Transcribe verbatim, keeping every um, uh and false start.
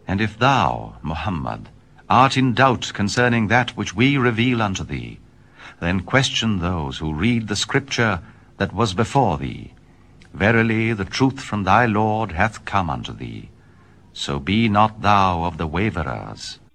And if thou, Muhammad, art in doubt concerning that which we reveal unto thee, then question those who read the scripture that was before thee. Verily the truth from thy Lord hath come unto thee. So be not thou of the waverers.